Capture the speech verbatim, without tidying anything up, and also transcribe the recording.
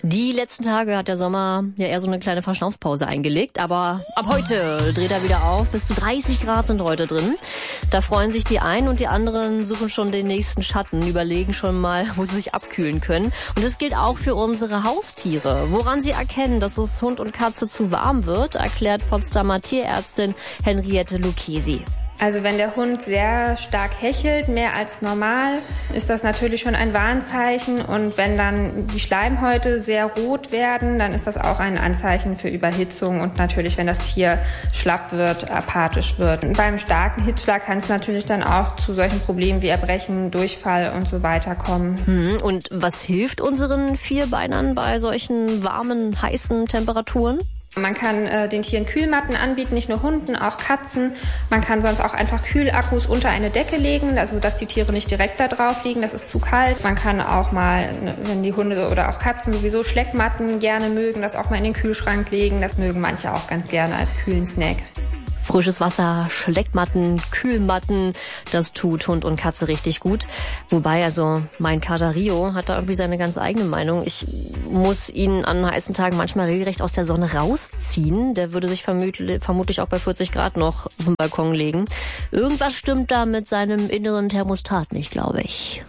Die letzten Tage hat der Sommer ja eher so eine kleine Verschnaufspause eingelegt, aber ab heute dreht er wieder auf. Bis zu dreißig Grad sind heute drin. Da freuen sich die einen und die anderen suchen schon den nächsten Schatten, überlegen schon mal, wo sie sich abkühlen können. Und das gilt auch für unsere Haustiere. Woran sie erkennen, dass es Hund und Katze zu warm wird, erklärt Potsdamer Tierärztin Henriette Lucchesi. Also wenn der Hund sehr stark hechelt, mehr als normal, ist das natürlich schon ein Warnzeichen. Und wenn dann die Schleimhäute sehr rot werden, dann ist das auch ein Anzeichen für Überhitzung. Und natürlich, wenn das Tier schlapp wird, apathisch wird. Und beim starken Hitzschlag kann es natürlich dann auch zu solchen Problemen wie Erbrechen, Durchfall und so weiter kommen. Und was hilft unseren Vierbeinern bei solchen warmen, heißen Temperaturen? Man kann äh, den Tieren Kühlmatten anbieten, nicht nur Hunden, auch Katzen. Man kann sonst auch einfach Kühlakkus unter eine Decke legen, also dass die Tiere nicht direkt da drauf liegen, das ist zu kalt. Man kann auch mal, wenn die Hunde oder auch Katzen sowieso Schleckmatten gerne mögen, das auch mal in den Kühlschrank legen. Das mögen manche auch ganz gerne als kühlen Snack. Frisches Wasser, Schleckmatten, Kühlmatten, das tut Hund und Katze richtig gut. Wobei, also mein Kater Rio hat da irgendwie seine ganz eigene Meinung. Ich muss ihn an heißen Tagen manchmal regelrecht aus der Sonne rausziehen. Der würde sich vermutlich, vermutlich auch bei vierzig Grad noch auf den Balkon legen. Irgendwas stimmt da mit seinem inneren Thermostat nicht, glaube ich.